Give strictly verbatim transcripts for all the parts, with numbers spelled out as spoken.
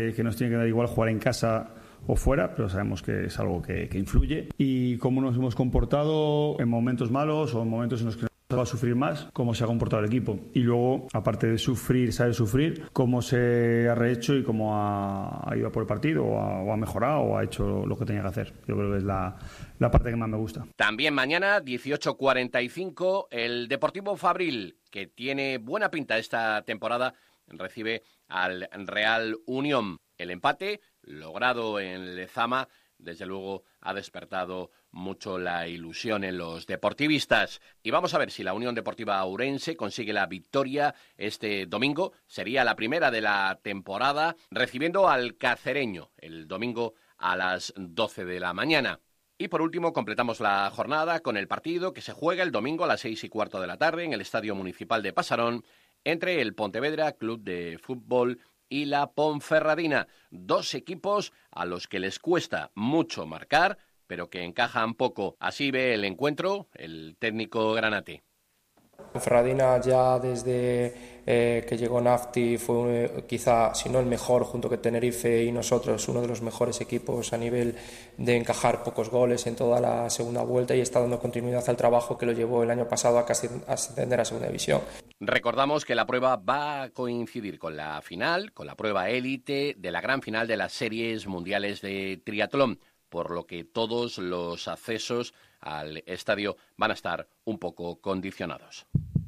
que nos tiene que dar igual jugar en casa o fuera, pero sabemos que es algo que, que influye. Y cómo nos hemos comportado en momentos malos o en momentos en los que va a sufrir más, cómo se ha comportado el equipo. Y luego, aparte de sufrir, saber sufrir, cómo se ha rehecho y cómo ha, ha ido a por el partido, o ha, o ha mejorado, o ha hecho lo que tenía que hacer. Yo creo que es la, la parte que más me gusta. También mañana, dieciocho cuarenta y cinco, el Deportivo Fabril, que tiene buena pinta esta temporada, recibe al Real Unión. El empate, logrado en Lezama, desde luego ha despertado mucho la ilusión en los deportivistas. Y vamos a ver si la Unión Deportiva Ourense consigue la victoria este domingo. Sería la primera de la temporada, recibiendo al Cacereño el domingo a las doce de la mañana. Y por último, completamos la jornada con el partido que se juega el domingo a las seis y cuarto de la tarde en el Estadio Municipal de Pasarón entre el Pontevedra Club de Fútbol y la Ponferradina. Dos equipos a los que les cuesta mucho marcar, pero que encajan poco. Así ve el encuentro el técnico granate. Ponferradina ya desde eh, que llegó Nafti fue eh, quizá, si no el mejor, junto con Tenerife y nosotros, uno de los mejores equipos a nivel de encajar pocos goles en toda la segunda vuelta, y está dando continuidad al trabajo que lo llevó el año pasado a casi ascender a segunda división. Recordamos que la prueba va a coincidir con la final, con la prueba élite de la gran final de las series mundiales de triatlón, por lo que todos los accesos al estadio van a estar un poco condicionados.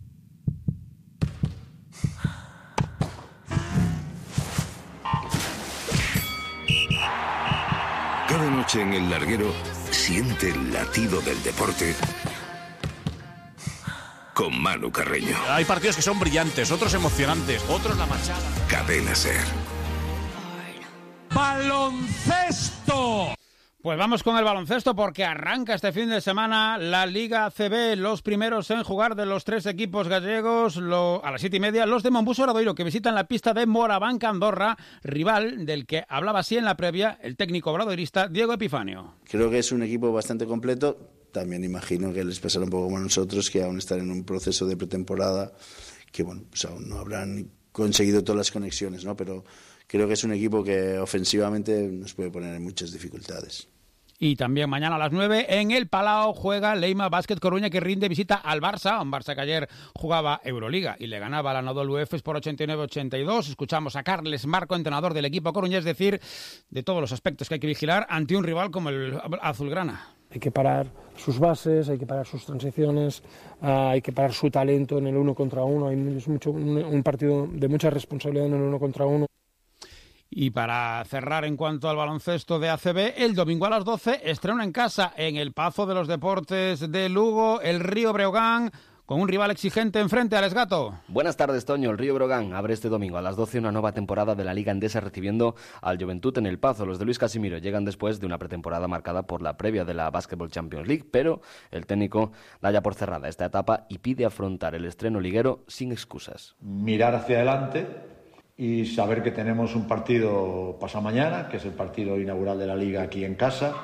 Cada noche en El Larguero siente el latido del deporte con Manu Carreño. Hay partidos que son brillantes, otros emocionantes, otros la machada. Cadena Ser. ¡Baloncesto! Pues vamos con el baloncesto porque arranca este fin de semana la Liga A C B. Los primeros en jugar de los tres equipos gallegos lo, a las siete y media, los de Monbuso Obradoiro, que visitan la pista de Morabanca Andorra, rival del que hablaba así en la previa el técnico obradoirista Diego Epifanio. Creo que es un equipo bastante completo. También imagino que les pasará un poco como a nosotros, que aún están en un proceso de pretemporada, que bueno, pues aún no habrán conseguido todas las conexiones, ¿no? Pero creo que es un equipo que ofensivamente nos puede poner en muchas dificultades. Y también mañana a las nueve en el Palau juega Leima Básquet Coruña, que rinde visita al Barça, un Barça que ayer jugaba Euroliga y le ganaba a la Anadolu Efes por ochenta y nueve a ochenta y dos. Escuchamos a Carles Marco, entrenador del equipo coruñés, es decir, de todos los aspectos que hay que vigilar ante un rival como el Azulgrana. Hay que parar sus bases, hay que parar sus transiciones, uh, hay que parar su talento en el uno contra uno. Hay mucho, un, un partido de mucha responsabilidad en el uno contra uno. Y para cerrar en cuanto al baloncesto de A C B, el domingo a las doce estrena en casa en el Pazo de los Deportes de Lugo el Río Breogán, con un rival exigente enfrente. Alex Gato. Buenas tardes, Toño. El Río Breogán abre este domingo a las doce una nueva temporada de la Liga Endesa, recibiendo al Joventut en el Pazo. Los de Luis Casimiro llegan después de una pretemporada marcada por la previa de la Basketball Champions League, pero el técnico da ya por cerrada esta etapa y pide afrontar el estreno liguero sin excusas. Mirar hacia adelante y saber que tenemos un partido pasado mañana, que es el partido inaugural de la Liga aquí en casa,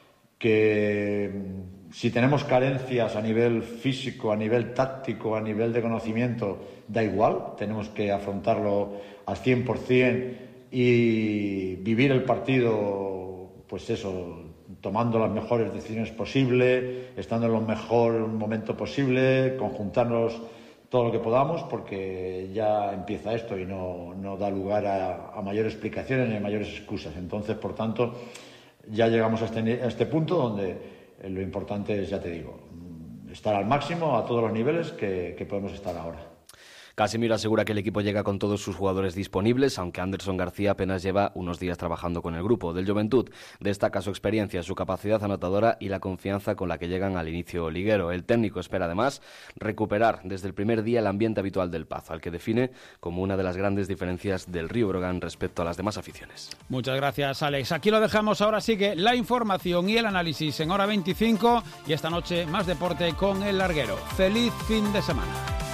que si tenemos carencias a nivel físico, a nivel táctico, a nivel de conocimiento, da igual, tenemos que afrontarlo al cien por ciento y vivir el partido, pues eso, tomando las mejores decisiones posibles, estando en lo mejor momento posible, conjuntarnos todo lo que podamos, porque ya empieza esto y no, no da lugar a, a mayores explicaciones ni a mayores excusas. Entonces, por tanto, ya llegamos a este, a este punto donde lo importante es, ya te digo, estar al máximo a todos los niveles que, que podemos estar ahora. Casimiro asegura que el equipo llega con todos sus jugadores disponibles, aunque Anderson García apenas lleva unos días trabajando con el grupo. Del Joventut destaca su experiencia, su capacidad anotadora y la confianza con la que llegan al inicio liguero. El técnico espera además recuperar desde el primer día el ambiente habitual del Pazo, al que define como una de las grandes diferencias del Río Breogán respecto a las demás aficiones. Muchas gracias, Alex. Aquí lo dejamos. Ahora sigue la información y el análisis en Hora veinticinco y esta noche más deporte con El Larguero. ¡Feliz fin de semana!